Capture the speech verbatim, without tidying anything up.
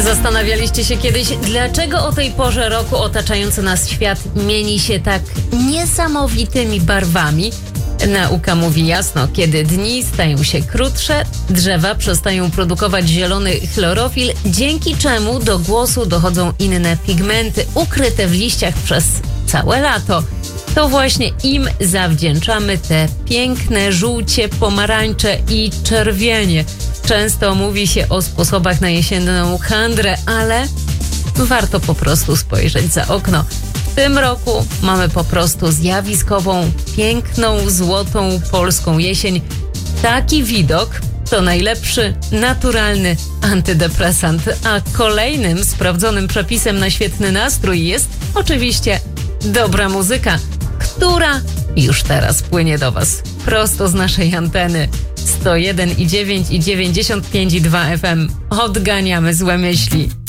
Zastanawialiście się kiedyś, dlaczego o tej porze roku otaczający nas świat mieni się tak niesamowitymi barwami? Nauka mówi jasno, kiedy dni stają się krótsze, drzewa przestają produkować zielony chlorofil, dzięki czemu do głosu dochodzą inne pigmenty ukryte w liściach przez całe lato. To właśnie im zawdzięczamy te piękne żółcie, pomarańcze i czerwienie. Często mówi się o sposobach na jesienną handrę, ale warto po prostu spojrzeć za okno. W tym roku mamy po prostu zjawiskową, piękną, złotą polską jesień. Taki widok to najlepszy, naturalny antydepresant. A kolejnym sprawdzonym przepisem na świetny nastrój jest oczywiście dobra muzyka, która już teraz płynie do Was prosto z naszej anteny. sto jeden i dziewięć i dziewięćdziesiąt pięć i dwa F M. Odganiamy złe myśli.